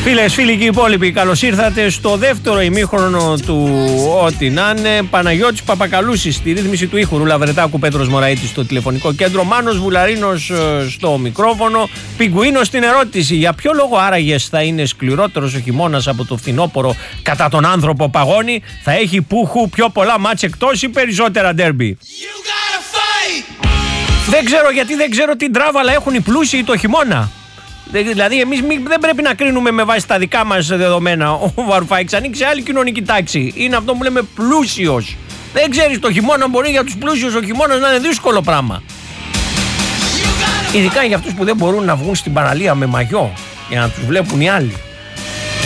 Φίλες, φίλοι και υπόλοιποι, καλώς ήρθατε στο δεύτερο ημίχρονο του Ό,τι να είναι. Παναγιώτης Παπακαλούσης στη ρύθμιση του ήχου, Ρούλα Βρετάκου, Πέτρος Μωραΐτης στο τηλεφωνικό κέντρο, Μάνος Βουλαρίνος στο μικρόφωνο, Πιγκουίνος στην ερώτηση. Για ποιο λόγο άραγε θα είναι σκληρότερος ο χειμώνας από το φθινόπωρο κατά τον άνθρωπο παγώνει, θα έχει πουχου πιο πολλά μάτς εκτός ή περισσότερα ντέρμπι? Δεν ξέρω γιατί δεν ξέρω τι τράβαλα έχουν οι πλούσιοι το χειμώνα. Δηλαδή, εμείς δεν πρέπει να κρίνουμε με βάση τα δικά μας δεδομένα. Ο Βαρουφάκης ανήκει σε άλλη κοινωνική τάξη. Είναι αυτό που λέμε πλούσιος. Δεν ξέρεις, το χειμώνα μπορεί για τους πλούσιους ο χειμώνας να είναι δύσκολο πράγμα. Ειδικά για αυτούς που δεν μπορούν να βγουν στην παραλία με μαγιό για να τους βλέπουν οι άλλοι.